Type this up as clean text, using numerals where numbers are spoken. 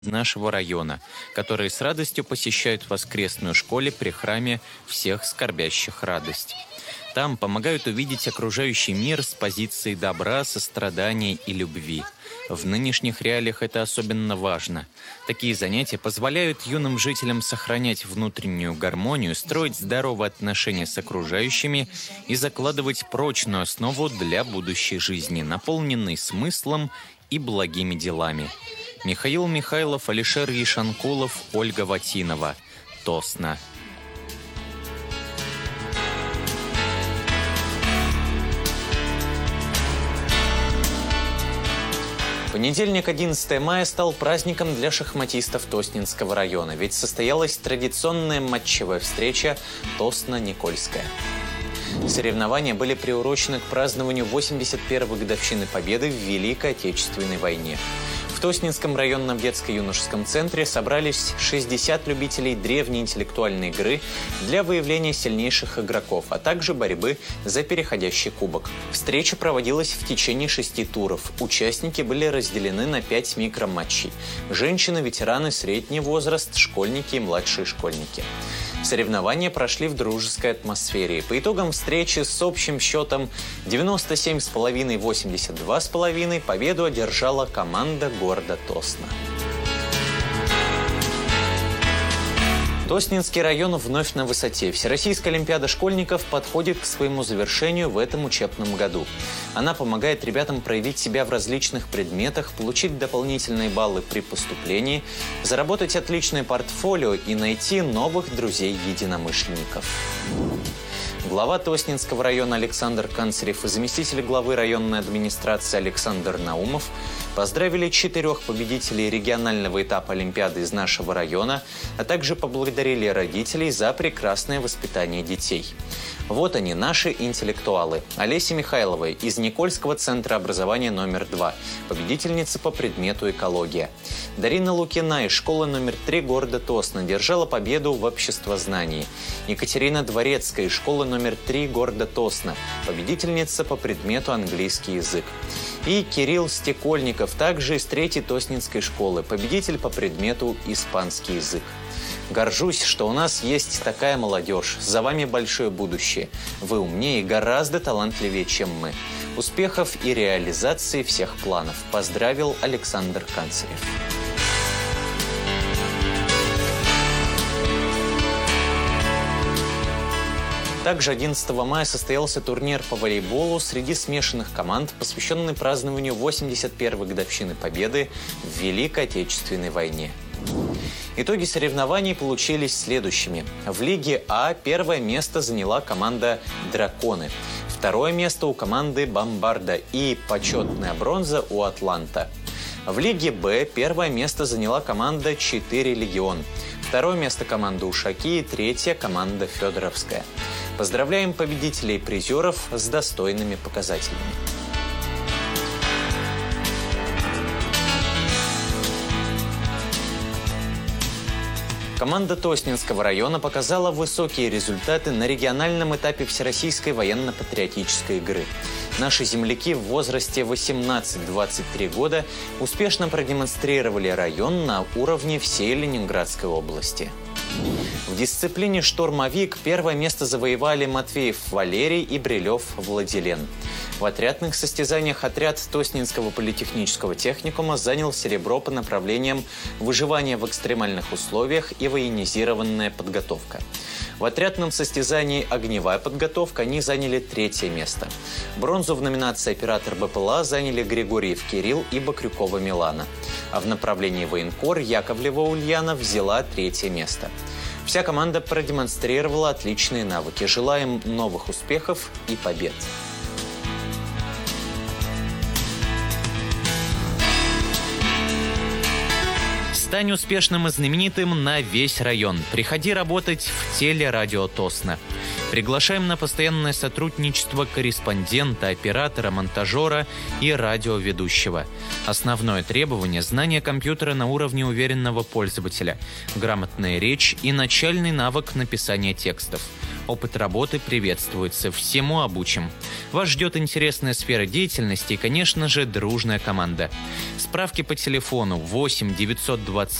нашего района, которые с радостью посещают воскресную школу при храме всех скорбящих радость. Там помогают увидеть окружающий мир с позиции добра, сострадания и любви. В нынешних реалиях это особенно важно. Такие занятия позволяют юным жителям сохранять внутреннюю гармонию, строить здоровые отношения с окружающими и закладывать прочную основу для будущей жизни, наполненной смыслом и благими делами. Михаил Михайлов, Алишер Ешанкулов, Ольга Ватинова. Тосно. Понедельник, 11 мая, стал праздником для шахматистов Тоснинского района, ведь состоялась традиционная матчевая встреча Тосно-Никольская. Соревнования были приурочены к празднованию 81-й годовщины Победы в Великой Отечественной войне. В Тоснинском районном детско-юношеском центре собрались 60 любителей древней интеллектуальной игры для выявления сильнейших игроков, а также борьбы за переходящий кубок. Встреча проводилась в течение 6 туров. Участники были разделены на 5 микроматчей. Женщины, ветераны, средний возраст, школьники и младшие школьники. Соревнования прошли в дружеской атмосфере. По итогам встречи с общим счетом 97,5-82,5 победу одержала команда города Тосно. Тоснинский район вновь на высоте. Всероссийская олимпиада школьников подходит к своему завершению в этом учебном году. Она помогает ребятам проявить себя в различных предметах, получить дополнительные баллы при поступлении, заработать отличное портфолио и найти новых друзей-единомышленников. Глава Тоснинского района Александр Канцарев и заместитель главы районной администрации Александр Наумов поздравили 4 победителей регионального этапа Олимпиады из нашего района, а также поблагодарили родителей за прекрасное воспитание детей. Вот они, наши интеллектуалы. Олеся Михайлова из Никольского центра образования номер 2, победительница по предмету экология. Дарина Лукина из школы номер 3 города Тосно держала победу в обществознании. Екатерина Дворецкая из школы номер 3 города Тосно, победительница по предмету английский язык. И Кирилл Стекольников, также из 3-й Тоснинской школы, победитель по предмету испанский язык. Горжусь, что у нас есть такая молодежь. За вами большое будущее. Вы умнее и гораздо талантливее, чем мы. Успехов и реализации всех планов. Поздравил Александр Канцарев. Также 11 мая состоялся турнир по волейболу среди смешанных команд, посвященный празднованию 81-й годовщины Победы в Великой Отечественной войне. Итоги соревнований получились следующими. В Лиге А первое место заняла команда «Драконы», второе место у команды «Бомбарда» и почетная бронза у «Атланта». В Лиге Б первое место заняла команда «4 Легион», второе место команда «Ушаки» и третье команда «Федоровская». Поздравляем победителей и призеров с достойными показателями. Команда Тоснинского района показала высокие результаты на региональном этапе Всероссийской военно-патриотической игры. Наши земляки в возрасте 18-23 года успешно продемонстрировали район на уровне всей Ленинградской области. В дисциплине «Штурмовик» первое место завоевали Матвеев Валерий и Брилев Владилен. В отрядных состязаниях отряд Тоснинского политехнического техникума занял серебро по направлениям выживание в экстремальных условиях и военизированная подготовка. В отрядном состязании «Огневая подготовка» они заняли 3 место. Бронзу в номинации «Оператор БПЛА» заняли Григорьев Кирилл и Бакрюкова Милана. А в направлении военкор Яковлева Ульяна взяла 3 место. Вся команда продемонстрировала отличные навыки. Желаем новых успехов и побед! Стань успешным и знаменитым на весь район. Приходи работать в телерадио Тосно. Приглашаем на постоянное сотрудничество корреспондента, оператора, монтажера и радиоведущего. Основное требование – знание компьютера на уровне уверенного пользователя, грамотная речь и начальный навык написания текстов. опыт работы приветствуется. Всему обучим. Вас ждет интересная сфера деятельности и, конечно же, дружная команда. Справки по телефону 8 927